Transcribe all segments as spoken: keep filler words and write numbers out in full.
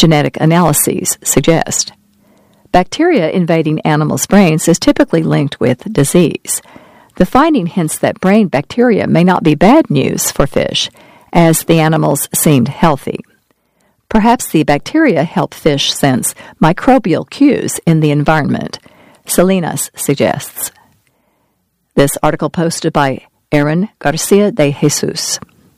genetic analyses suggest. Bacteria invading animals' brains is typically linked with disease. The finding hints that brain bacteria may not be bad news for fish, as the animals seemed healthy. Perhaps the bacteria help fish sense microbial cues in the environment, Salinas suggests. This article posted by Aaron Garcia de Jesus.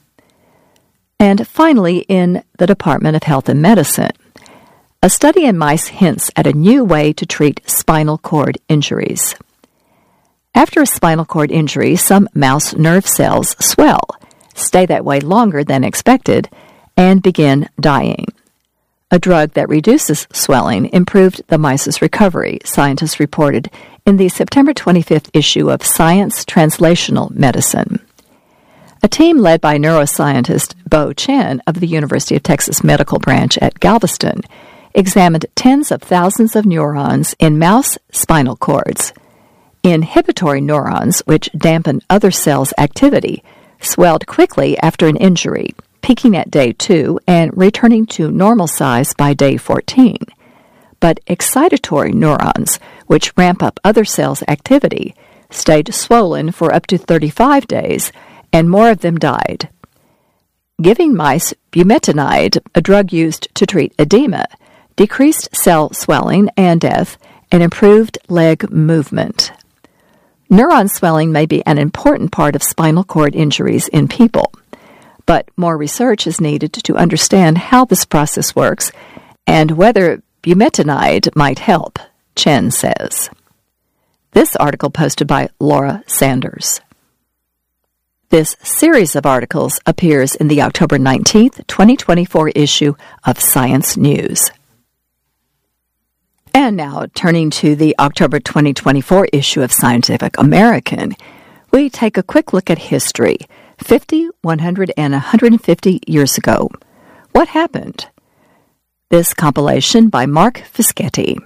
And finally, in the Department of Health and Medicine, a study in mice hints at a new way to treat spinal cord injuries. After a spinal cord injury, some mouse nerve cells swell, stay that way longer than expected, and begin dying. A drug that reduces swelling improved the mice's recovery, scientists reported in the September twenty-fifth issue of Science Translational Medicine. A team led by neuroscientist Bo Chen of the University of Texas Medical Branch at Galveston examined tens of thousands of neurons in mouse spinal cords. Inhibitory neurons, which dampen other cells' activity, swelled quickly after an injury, peaking at day two and returning to normal size by day fourteen. But excitatory neurons, which ramp up other cells' activity, stayed swollen for up to thirty-five days, and more of them died. Giving mice bumetanide, a drug used to treat edema, decreased cell swelling and death, and improved leg movement. Neuron swelling may be an important part of spinal cord injuries in people, but more research is needed to understand how this process works and whether bumetanide might help, Chen says. This article posted by Laura Sanders. This series of articles appears in the October nineteenth, twenty twenty-four issue of Science News. And now, turning to the October twenty twenty-four issue of Scientific American, we take a quick look at history, fifty, one hundred, and one hundred fifty years ago. What happened? This compilation by Mark Fischetti.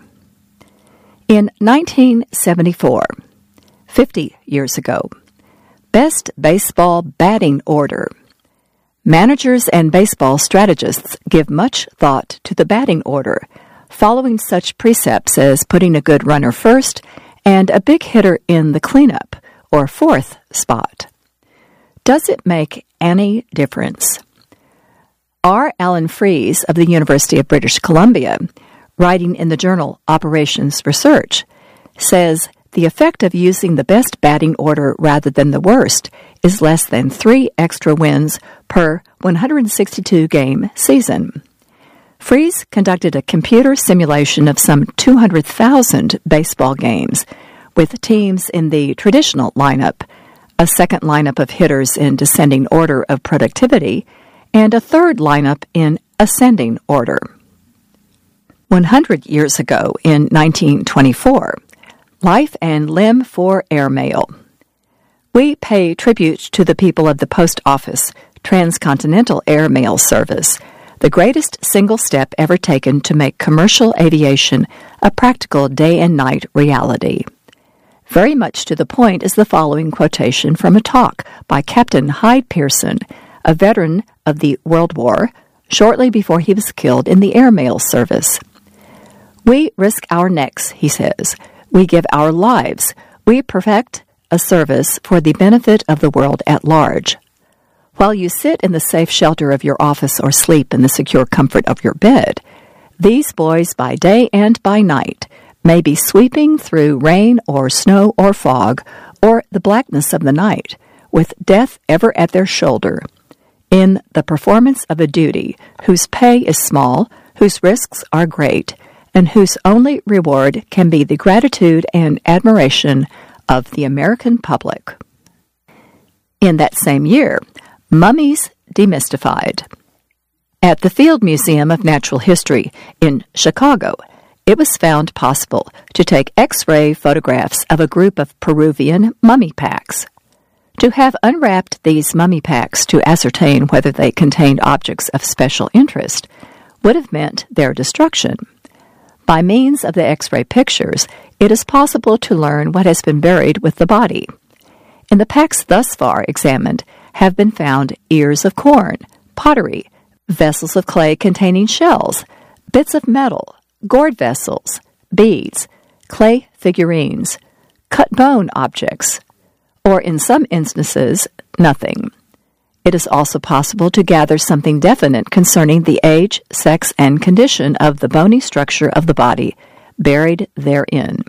In nineteen seventy-four, fifty years ago, Best Baseball Batting Order. Managers and baseball strategists give much thought to the batting order, following such precepts as putting a good runner first and a big hitter in the cleanup, or fourth spot. Does it make any difference? R. Alan Fries of the University of British Columbia, writing in the journal Operations Research, says the effect of using the best batting order rather than the worst is less than three extra wins per one hundred sixty-two game season. Fries conducted a computer simulation of some two hundred thousand baseball games with teams in the traditional lineup, a second lineup of hitters in descending order of productivity, and a third lineup in ascending order. one hundred years ago, in nineteen twenty-four, Life and Limb for Airmail. We pay tribute to the people of the Post Office Transcontinental Airmail Service, the greatest single step ever taken to make commercial aviation a practical day and night reality. Very much to the point is the following quotation from a talk by Captain Hyde Pearson, a veteran of the World War, shortly before he was killed in the airmail service. We risk our necks, he says. We give our lives. We perfect a service for the benefit of the world at large. While you sit in the safe shelter of your office or sleep in the secure comfort of your bed, these boys by day and by night may be sweeping through rain or snow or fog or the blackness of the night, with death ever at their shoulder, in the performance of a duty whose pay is small, whose risks are great, and whose only reward can be the gratitude and admiration of the American public. In that same year, Mummies Demystified. At the Field Museum of Natural History in Chicago, it was found possible to take X-ray photographs of a group of Peruvian mummy packs. To have unwrapped these mummy packs to ascertain whether they contained objects of special interest would have meant their destruction. By means of the X-ray pictures, it is possible to learn what has been buried with the body. In the packs thus far examined have been found ears of corn, pottery, vessels of clay containing shells, bits of metal, gourd vessels, beads, clay figurines, cut bone objects, or in some instances, nothing. It is also possible to gather something definite concerning the age, sex, and condition of the bony structure of the body buried therein.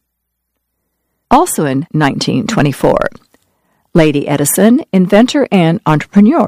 Also in nineteen twenty-four, Lady Edison, inventor and entrepreneur.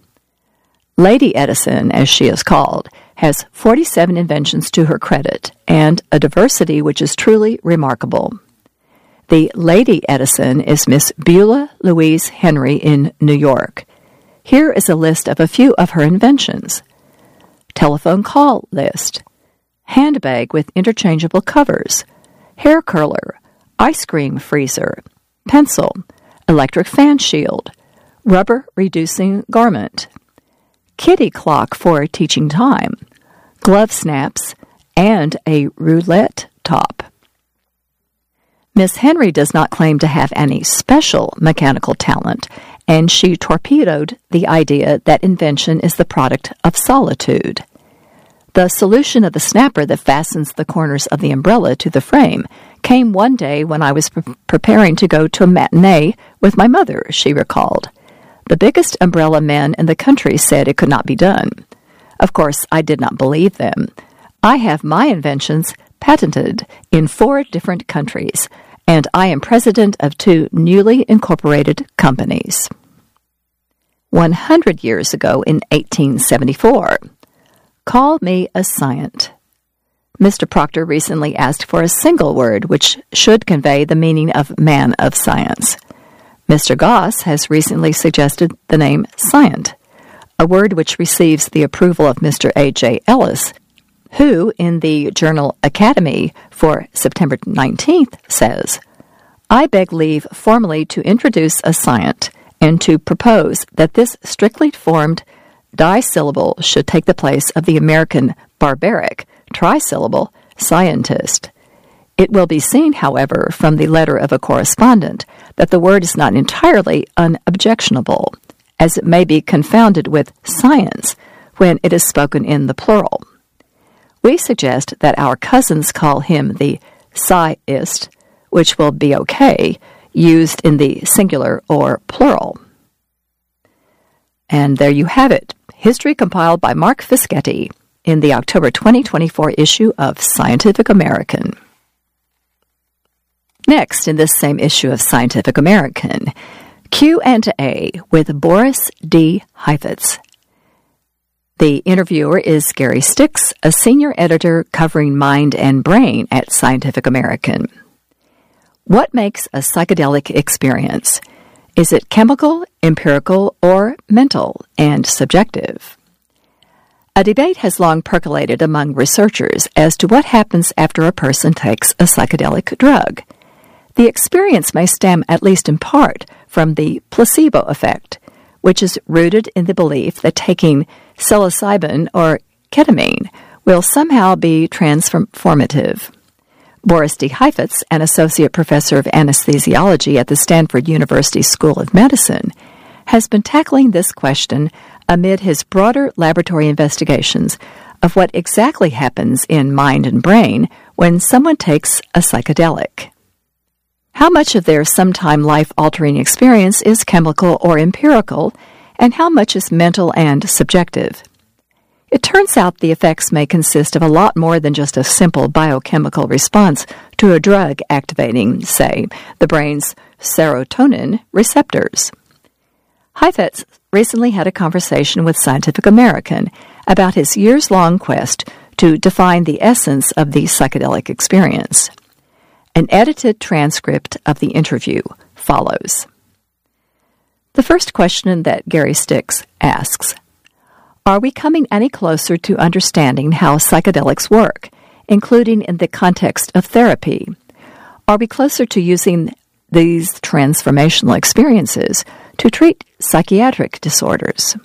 Lady Edison, as she is called, has forty-seven inventions to her credit and a diversity which is truly remarkable. The Lady Edison is Miss Beulah Louise Henry in New York. Here is a list of a few of her inventions. Telephone call list, handbag with interchangeable covers, hair curler, ice cream freezer, pencil, electric fan shield, rubber reducing garment, kitty clock for teaching time, glove snaps, and a roulette top. Miss Henry does not claim to have any special mechanical talent, and she torpedoed the idea that invention is the product of solitude. The solution of the snapper that fastens the corners of the umbrella to the frame came one day when I was pre- preparing to go to a matinee with my mother, she recalled. The biggest umbrella men in the country said it could not be done. Of course, I did not believe them. I have my inventions patented in four different countries, and I am president of two newly incorporated companies. One hundred years ago in eighteen seventy-four, call me a scient. Mister Proctor recently asked for a single word which should convey the meaning of man of science. Mister Goss has recently suggested the name scient, a word which receives the approval of Mister A J Ellis, who, in the journal Academy for September nineteenth, says, I beg leave formally to introduce a scient and to propose that this strictly formed dissyllable should take the place of the American barbaric trisyllable scientist. It will be seen, however, from the letter of a correspondent that the word is not entirely unobjectionable, as it may be confounded with science when it is spoken in the plural. We suggest that our cousins call him the sciist, which will be okay, used in the singular or plural. And there you have it, history compiled by Mark Fischetti in the October twenty twenty-four issue of Scientific American. Next, in this same issue of Scientific American, Q and A with Boris D. Heifetz. The interviewer is Gary Stix, a senior editor covering mind and brain at Scientific American. What makes a psychedelic experience? Is it chemical, empirical, or mental and subjective? A debate has long percolated among researchers as to what happens after a person takes a psychedelic drug. The experience may stem, at least in part, from the placebo effect, which is rooted in the belief that taking psilocybin or ketamine will somehow be transformative. Boris D. Heifetz, an associate professor of anesthesiology at the Stanford University School of Medicine, has been tackling this question amid his broader laboratory investigations of what exactly happens in mind and brain when someone takes a psychedelic. How much of their sometime life-altering experience is chemical or empirical, and how much is mental and subjective? It turns out the effects may consist of a lot more than just a simple biochemical response to a drug activating, say, the brain's serotonin receptors. Heifetz recently had a conversation with Scientific American about his years-long quest to define the essence of the psychedelic experience. An edited transcript of the interview follows. The first question that Gary Stix asks, are we coming any closer to understanding how psychedelics work, including in the context of therapy? Are we closer to using these transformational experiences to treat psychiatric disorders?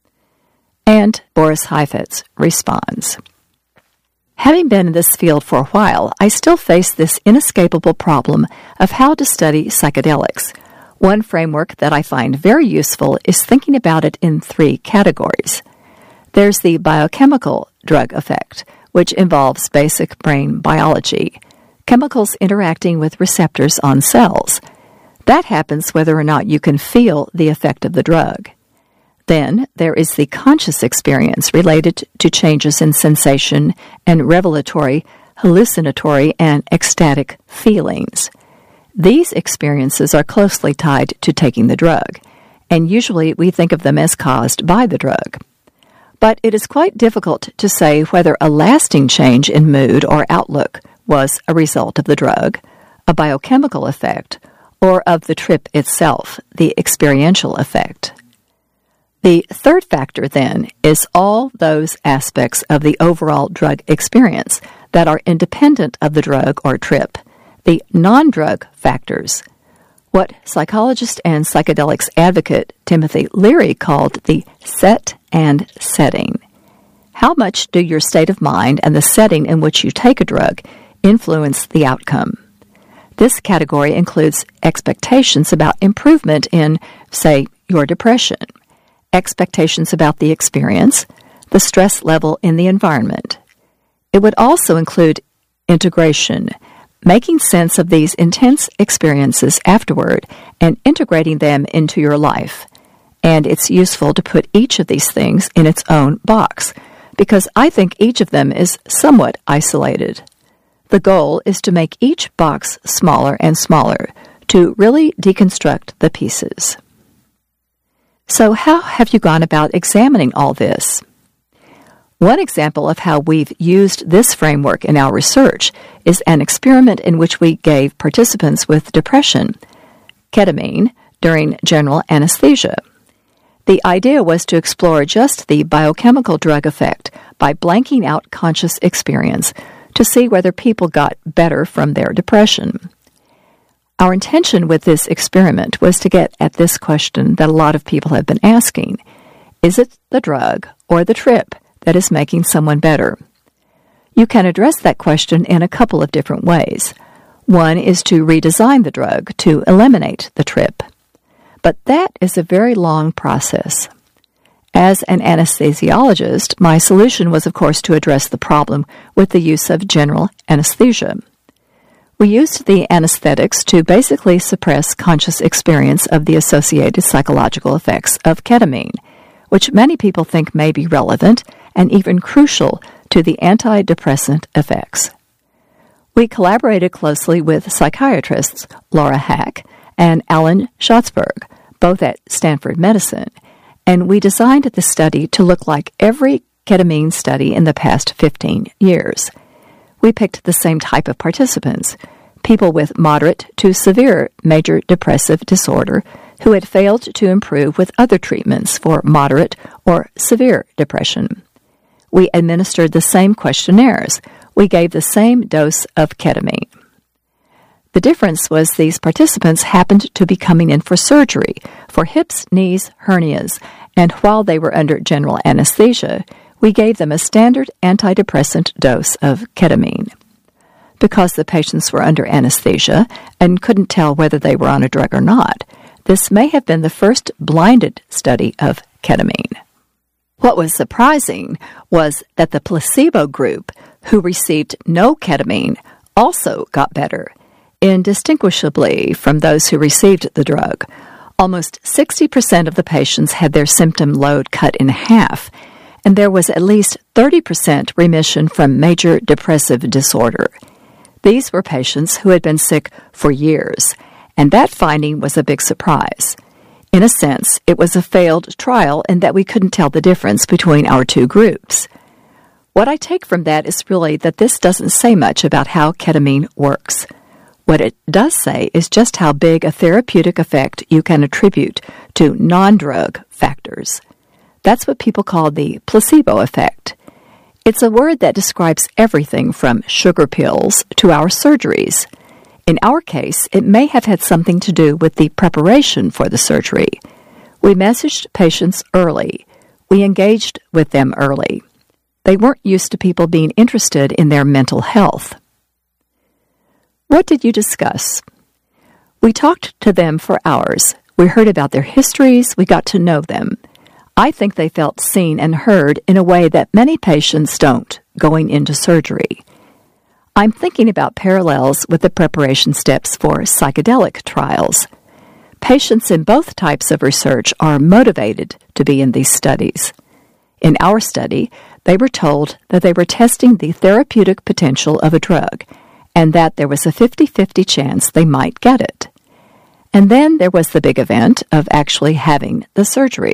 And Boris Heifetz responds, having been in this field for a while, I still face this inescapable problem of how to study psychedelics. One framework that I find very useful is thinking about it in three categories. There's the biochemical drug effect, which involves basic brain biology, chemicals interacting with receptors on cells. That happens whether or not you can feel the effect of the drug. Then there is the conscious experience related to changes in sensation and revelatory, hallucinatory, and ecstatic feelings. These experiences are closely tied to taking the drug, and usually we think of them as caused by the drug. But it is quite difficult to say whether a lasting change in mood or outlook was a result of the drug, a biochemical effect, or of the trip itself, the experiential effect. The third factor, then, is all those aspects of the overall drug experience that are independent of the drug or trip, the non-drug factors, what psychologist and psychedelics advocate Timothy Leary called the set and setting. How much do your state of mind and the setting in which you take a drug influence the outcome? This category includes expectations about improvement in, say, your depression, expectations about the experience, the stress level in the environment. It would also include integration, making sense of these intense experiences afterward and integrating them into your life. And it's useful to put each of these things in its own box, because I think each of them is somewhat isolated. The goal is to make each box smaller and smaller, to really deconstruct the pieces. So how have you gone about examining all this? One example of how we've used this framework in our research is an experiment in which we gave participants with depression ketamine during general anesthesia. The idea was to explore just the biochemical drug effect by blanking out conscious experience to see whether people got better from their depression. Our intention with this experiment was to get at this question that a lot of people have been asking. Is it the drug or the trip that is making someone better? You can address that question in a couple of different ways. One is to redesign the drug to eliminate the trip. But that is a very long process. As an anesthesiologist, my solution was, of course, to address the problem with the use of general anesthesia. We used the anesthetics to basically suppress conscious experience of the associated psychological effects of ketamine, which many people think may be relevant and even crucial to the antidepressant effects. We collaborated closely with psychiatrists Laura Hack and Alan Schatzberg, both at Stanford Medicine, and we designed the study to look like every ketamine study in the past fifteen years. We picked the same type of participants, people with moderate to severe major depressive disorder who had failed to improve with other treatments for moderate or severe depression. We administered the same questionnaires. We gave the same dose of ketamine. The difference was these participants happened to be coming in for surgery for hips, knees, hernias, and while they were under general anesthesia, we gave them a standard antidepressant dose of ketamine. Because the patients were under anesthesia and couldn't tell whether they were on a drug or not, this may have been the first blinded study of ketamine. What was surprising was that the placebo group, who received no ketamine, also got better, indistinguishably from those who received the drug. Almost sixty percent of the patients had their symptom load cut in half, and there was at least thirty percent remission from major depressive disorder. These were patients who had been sick for years, and that finding was a big surprise. In a sense, it was a failed trial in that we couldn't tell the difference between our two groups. What I take from that is really that this doesn't say much about how ketamine works. What it does say is just how big a therapeutic effect you can attribute to non-drug factors. That's what people call the placebo effect. It's a word that describes everything from sugar pills to our surgeries. In our case, it may have had something to do with the preparation for the surgery. We messaged patients early. We engaged with them early. They weren't used to people being interested in their mental health. What did you discuss? We talked to them for hours. We heard about their histories. We got to know them. I think they felt seen and heard in a way that many patients don't going into surgery. I'm thinking about parallels with the preparation steps for psychedelic trials. Patients in both types of research are motivated to be in these studies. In our study, they were told that they were testing the therapeutic potential of a drug and that there was a fifty-fifty chance they might get it. And then there was the big event of actually having the surgery.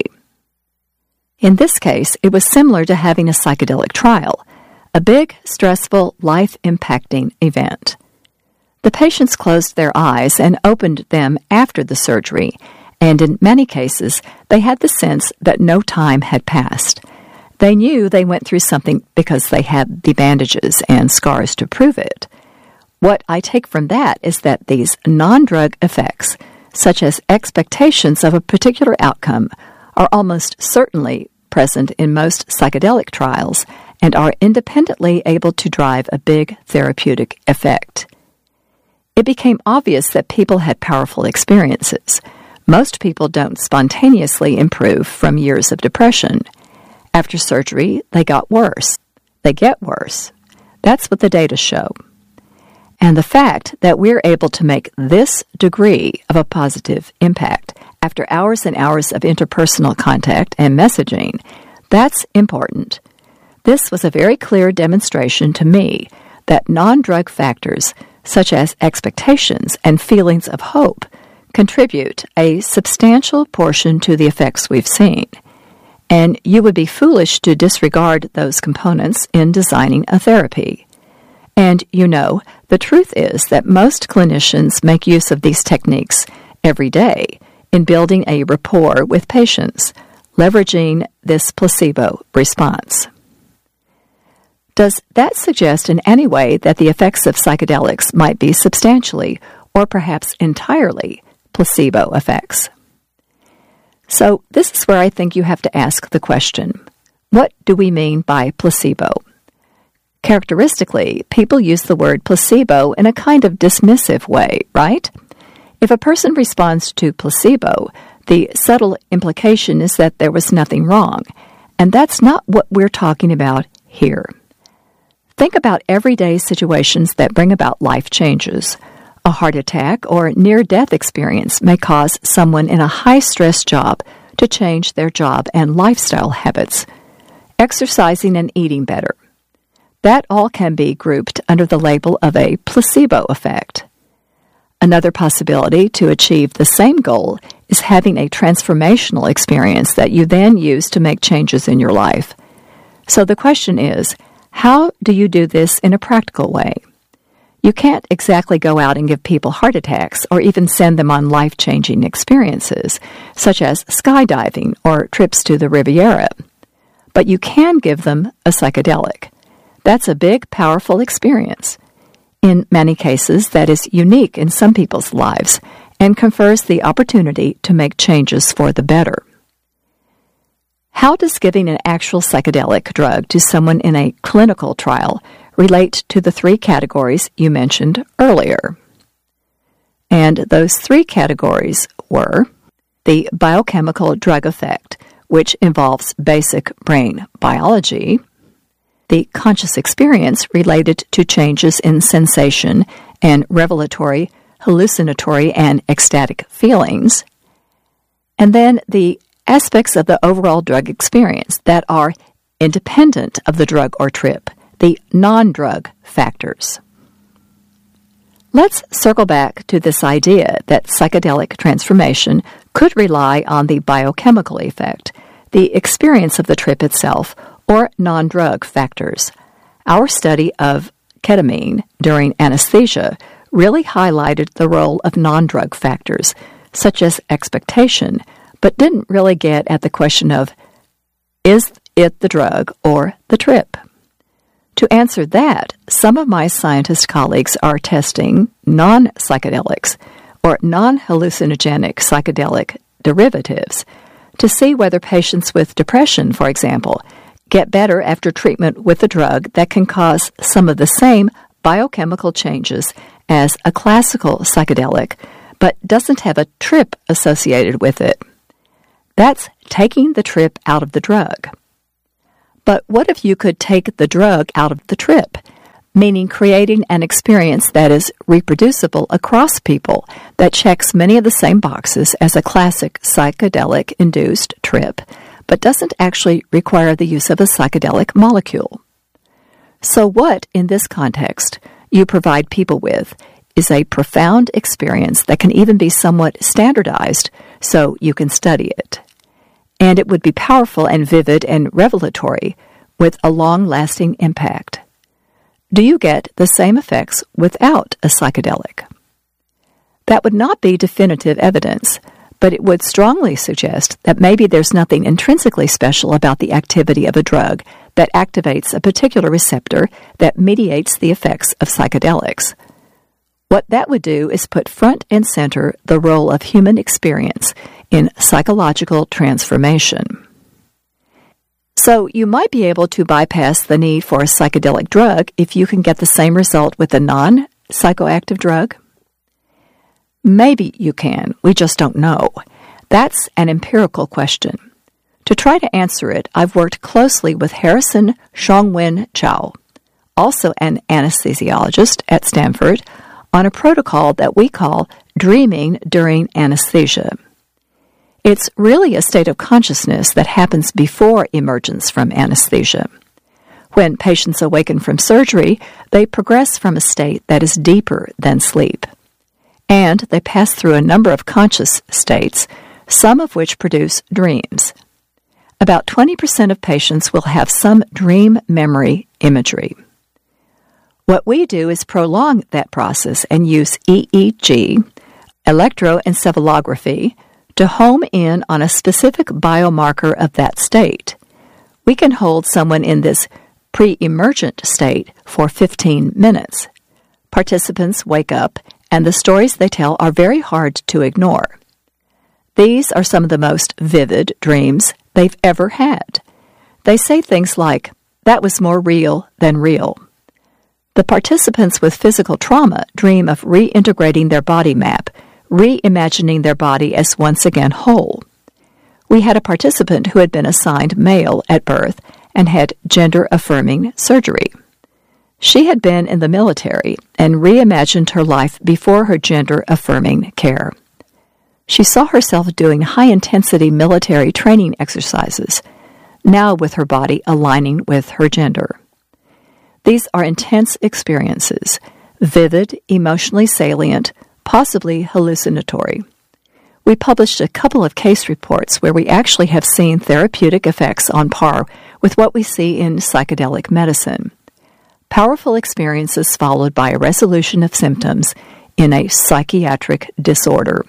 In this case, it was similar to having a psychedelic trial, a big, stressful, life-impacting event. The patients closed their eyes and opened them after the surgery, and in many cases, they had the sense that no time had passed. They knew they went through something because they had the bandages and scars to prove it. What I take from that is that these non-drug effects, such as expectations of a particular outcome, are almost certainly present in most psychedelic trials and are independently able to drive a big therapeutic effect. It became obvious that people had powerful experiences. Most people don't spontaneously improve from years of depression. After surgery, they got worse. They get worse. That's what the data show. And the fact that we're able to make this degree of a positive impact after hours and hours of interpersonal contact and messaging, that's important. This was a very clear demonstration to me that non-drug factors, such as expectations and feelings of hope, contribute a substantial portion to the effects we've seen. And you would be foolish to disregard those components in designing a therapy. And, you know, the truth is that most clinicians make use of these techniques every day in building a rapport with patients, leveraging this placebo response. Does that suggest in any way that the effects of psychedelics might be substantially, or perhaps entirely, placebo effects? So this is where I think you have to ask the question, what do we mean by placebo? Characteristically, people use the word placebo in a kind of dismissive way, right? If a person responds to placebo, the subtle implication is that there was nothing wrong, and that's not what we're talking about here. Think about everyday situations that bring about life changes. A heart attack or near-death experience may cause someone in a high-stress job to change their job and lifestyle habits, exercising and eating better. That all can be grouped under the label of a placebo effect. Another possibility to achieve the same goal is having a transformational experience that you then use to make changes in your life. So the question is, how do you do this in a practical way? You can't exactly go out and give people heart attacks or even send them on life-changing experiences, such as skydiving or trips to the Riviera. But you can give them a psychedelic. That's a big, powerful experience. In many cases, that is unique in some people's lives and confers the opportunity to make changes for the better. How does giving an actual psychedelic drug to someone in a clinical trial relate to the three categories you mentioned earlier? And those three categories were the biochemical drug effect, which involves basic brain biology, the conscious experience related to changes in sensation and revelatory, hallucinatory, and ecstatic feelings, and then the aspects of the overall drug experience that are independent of the drug or trip, the non-drug factors. Let's circle back to this idea that psychedelic transformation could rely on the biochemical effect, the experience of the trip itself, or non-drug factors. Our study of ketamine during anesthesia really highlighted the role of non-drug factors, such as expectation, but didn't really get at the question of, is it the drug or the trip? To answer that, some of my scientist colleagues are testing non-psychedelics or non-hallucinogenic psychedelic derivatives to see whether patients with depression, for example, get better after treatment with a drug that can cause some of the same biochemical changes as a classical psychedelic, but doesn't have a trip associated with it. That's taking the trip out of the drug. But what if you could take the drug out of the trip, meaning creating an experience that is reproducible across people that checks many of the same boxes as a classic psychedelic-induced trip, but doesn't actually require the use of a psychedelic molecule? So what, in this context, you provide people with is a profound experience that can even be somewhat standardized so you can study it. And it would be powerful and vivid and revelatory with a long-lasting impact. Do you get the same effects without a psychedelic? That would not be definitive evidence, but it would strongly suggest that maybe there's nothing intrinsically special about the activity of a drug that activates a particular receptor that mediates the effects of psychedelics. What that would do is put front and center the role of human experience in psychological transformation. So you might be able to bypass the need for a psychedelic drug if you can get the same result with a non-psychoactive drug? Maybe you can. We just don't know. That's an empirical question. To try to answer it, I've worked closely with Harrison Xiongwen Chow, also an anesthesiologist at Stanford, on a protocol that we call dreaming during anesthesia. It's really a state of consciousness that happens before emergence from anesthesia. When patients awaken from surgery, they progress from a state that is deeper than sleep. And they pass through a number of conscious states, some of which produce dreams. About twenty percent of patients will have some dream memory imagery. What we do is prolong that process and use E E G, electroencephalography, to home in on a specific biomarker of that state. We can hold someone in this pre-emergent state for fifteen minutes. Participants wake up, and the stories they tell are very hard to ignore. These are some of the most vivid dreams they've ever had. They say things like, "That was more real than real." The participants with physical trauma dream of reintegrating their body map, reimagining their body as once again whole. We had a participant who had been assigned male at birth and had gender-affirming surgery. She had been in the military and reimagined her life before her gender-affirming care. She saw herself doing high-intensity military training exercises, now with her body aligning with her gender. These are intense experiences, vivid, emotionally salient, possibly hallucinatory. We published a couple of case reports where we actually have seen therapeutic effects on par with what we see in psychedelic medicine. Powerful experiences followed by a resolution of symptoms in a psychiatric disorder.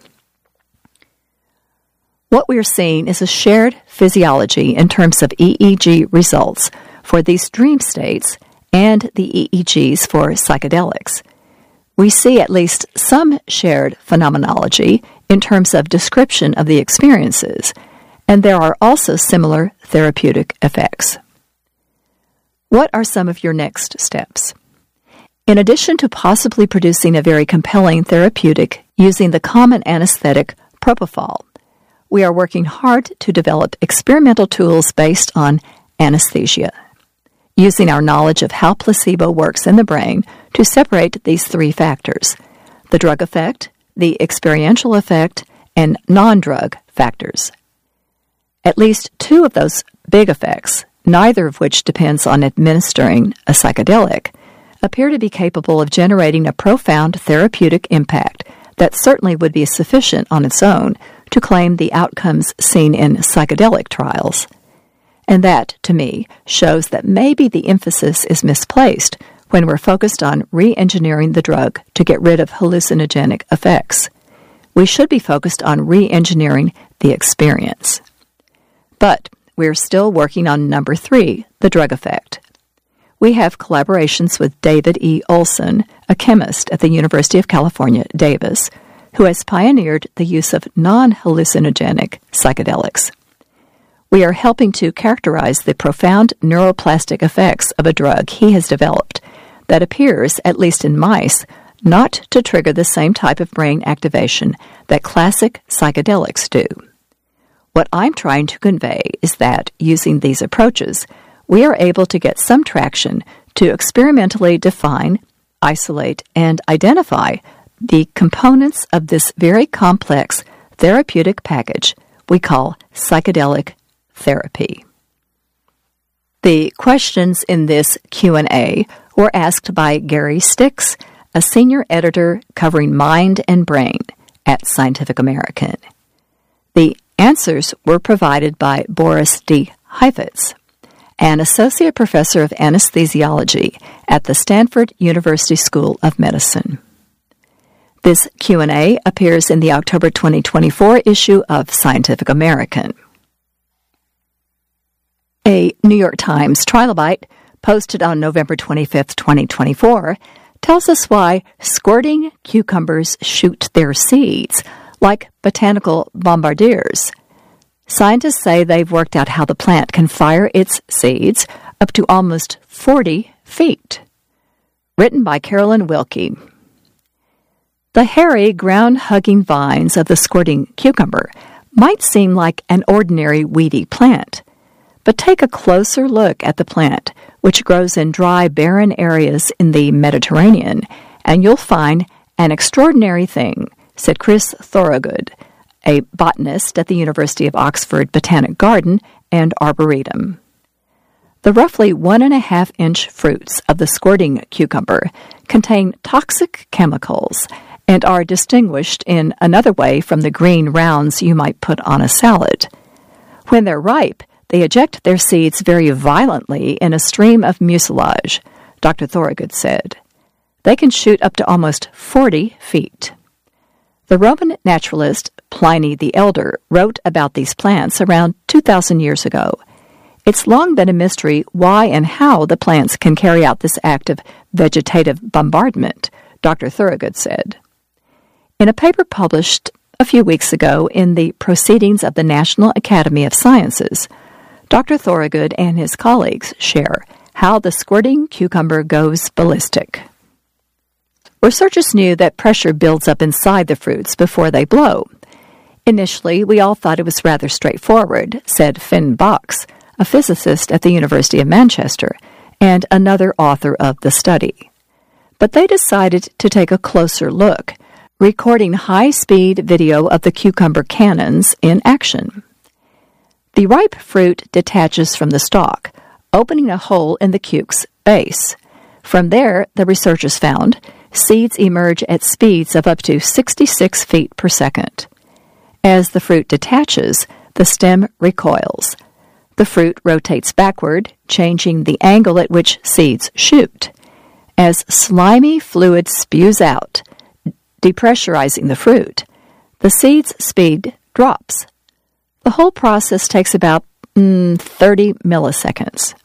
What we're seeing is a shared physiology in terms of E E G results for these dream states and the E E Gs for psychedelics. We see at least some shared phenomenology in terms of description of the experiences, and there are also similar therapeutic effects. What are some of your next steps? In addition to possibly producing a very compelling therapeutic using the common anesthetic propofol, we are working hard to develop experimental tools based on anesthesia, using our knowledge of how placebo works in the brain to separate these three factors: the drug effect, the experiential effect, and non-drug factors. At least two of those big effects, neither of which depends on administering a psychedelic, appear to be capable of generating a profound therapeutic impact that certainly would be sufficient on its own to claim the outcomes seen in psychedelic trials. And that, to me, shows that maybe the emphasis is misplaced when we're focused on re-engineering the drug to get rid of hallucinogenic effects. We should be focused on re-engineering the experience. But we're still working on number three, the drug effect. We have collaborations with David E. Olson, a chemist at the University of California, Davis, who has pioneered the use of non-hallucinogenic psychedelics. We are helping to characterize the profound neuroplastic effects of a drug he has developed that appears, at least in mice, not to trigger the same type of brain activation that classic psychedelics do. What I'm trying to convey is that, using these approaches, we are able to get some traction to experimentally define, isolate, and identify the components of this very complex therapeutic package we call psychedelic therapy. The questions in this Q and A were asked by Gary Stix, a senior editor covering mind and brain at Scientific American. The answers were provided by Boris D. Heifetz, an associate professor of anesthesiology at the Stanford University School of Medicine. This Q and A appears in the October twenty twenty-four issue of Scientific American. A New York Times trilobite posted on November twenty-fifth, twenty twenty-four, tells us why squirting cucumbers shoot their seeds like botanical bombardiers. Scientists say they've worked out how the plant can fire its seeds up to almost forty feet. Written by Carolyn Wilkie. The hairy, ground-hugging vines of the squirting cucumber might seem like an ordinary weedy plant, but take a closer look at the plant, which grows in dry, barren areas in the Mediterranean, and you'll find an extraordinary thing, said Chris Thorogood, a botanist at the University of Oxford Botanic Garden and Arboretum. The roughly one and a half inch fruits of the squirting cucumber contain toxic chemicals and are distinguished in another way from the green rounds you might put on a salad. When they're ripe, they eject their seeds very violently in a stream of mucilage, Doctor Thorogood said. They can shoot up to almost forty feet. The Roman naturalist Pliny the Elder wrote about these plants around two thousand years ago. It's long been a mystery why and how the plants can carry out this act of vegetative bombardment, Doctor Thorogood said. In a paper published a few weeks ago in the Proceedings of the National Academy of Sciences, Doctor Thorogood and his colleagues share how the squirting cucumber goes ballistic. Researchers knew that pressure builds up inside the fruits before they blow. Initially, we all thought it was rather straightforward, said Finn Box, a physicist at the University of Manchester and another author of the study. But they decided to take a closer look, recording high-speed video of the cucumber cannons in action. The ripe fruit detaches from the stalk, opening a hole in the cuke's base. From there, the researchers found, seeds emerge at speeds of up to sixty-six feet per second. As the fruit detaches, the stem recoils. The fruit rotates backward, changing the angle at which seeds shoot. As slimy fluid spews out, depressurizing the fruit, the seed's speed drops. The whole process takes about mm, thirty milliseconds.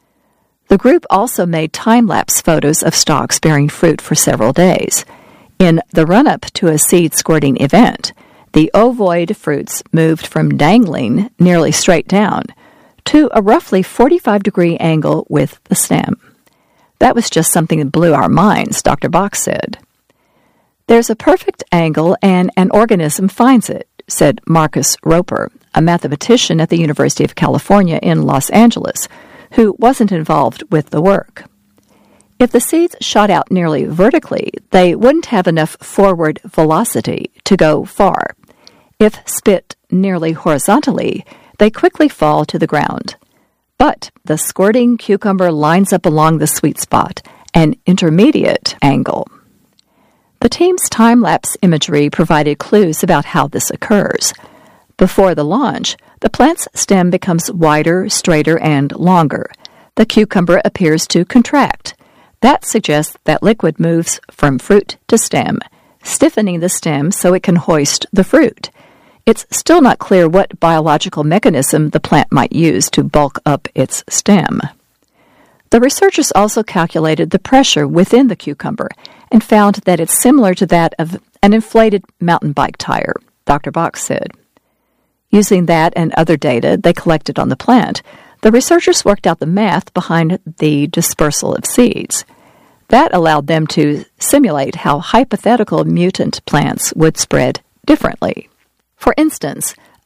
The group also made time-lapse photos of stalks bearing fruit for several days. In the run-up to a seed-squirting event, the ovoid fruits moved from dangling nearly straight down to a roughly forty-five degree angle with the stem. That was just something that blew our minds, Doctor Box said. There's a perfect angle and an organism finds it, said Marcus Roper, a mathematician at the University of California in Los Angeles, who wasn't involved with the work. If the seeds shot out nearly vertically, they wouldn't have enough forward velocity to go far. If spit nearly horizontally, they quickly fall to the ground. But the squirting cucumber lines up along the sweet spot, an intermediate angle. The team's time-lapse imagery provided clues about how this occurs. Before the launch, the plant's stem becomes wider, straighter, and longer. The cucumber appears to contract. That suggests that liquid moves from fruit to stem, stiffening the stem so it can hoist the fruit. It's still not clear what biological mechanism the plant might use to bulk up its stem. The researchers also calculated the pressure within the cucumber and found that it's similar to that of an inflated mountain bike tire, Doctor Box said. Using that and other data they collected on the plant, the researchers worked out the math behind the dispersal of seeds. That allowed them to simulate how hypothetical mutant plants would spread differently. For instance,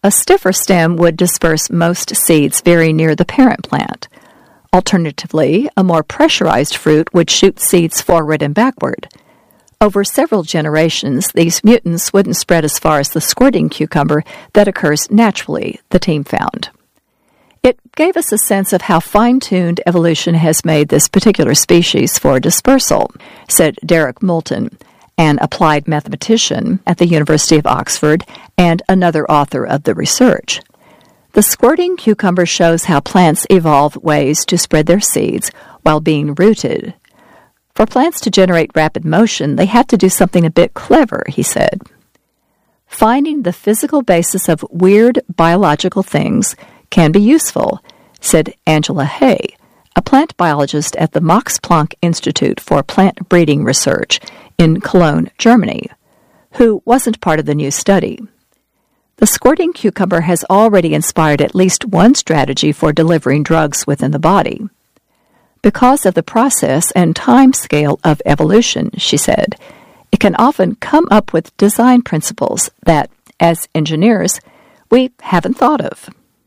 A stiffer stem would disperse most seeds very near the parent plant. Alternatively, a more pressurized fruit would shoot seeds forward and backward. Over several generations, these mutants wouldn't spread as far as the squirting cucumber that occurs naturally, the team found. It gave us a sense of how fine-tuned evolution has made this particular species for dispersal, said Derek Moulton, an applied mathematician at the University of Oxford and another author of the research. The squirting cucumber shows how plants evolve ways to spread their seeds while being rooted. For plants to generate rapid motion, they have to do something a bit clever, he said. Finding the physical basis of weird biological things can be useful, said Angela Hay, a plant biologist at the Max Planck Institute for Plant Breeding Research in Cologne, Germany, who wasn't part of the new study. The squirting cucumber has already inspired at least one strategy for delivering drugs within the body. Because of the process and time scale of evolution, she said, it can often come up with design principles that, as engineers, we haven't thought of.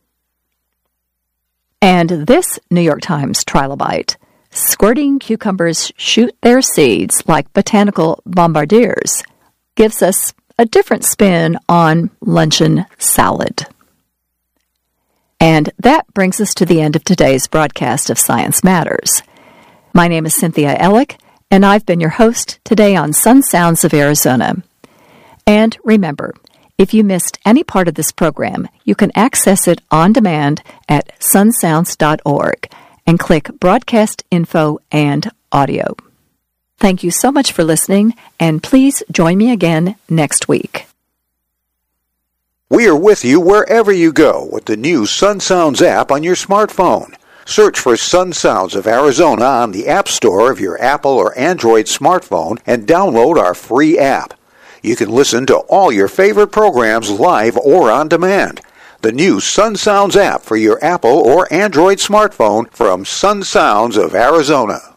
And this New York Times trilobite, squirting cucumbers shoot their seeds like botanical bombardiers, gives us a different spin on luncheon salad. And that brings us to the end of today's broadcast of Science Matters. My name is Cynthia Ellick, and I've been your host today on Sun Sounds of Arizona. And remember, if you missed any part of this program, you can access it on demand at sun sounds dot org and click Broadcast Info and Audio. Thank you so much for listening, and please join me again next week. We are with you wherever you go with the new Sun Sounds app on your smartphone. Search for Sun Sounds of Arizona on the App Store of your Apple or Android smartphone and download our free app. You can listen to all your favorite programs live or on demand. The new Sun Sounds app for your Apple or Android smartphone from Sun Sounds of Arizona.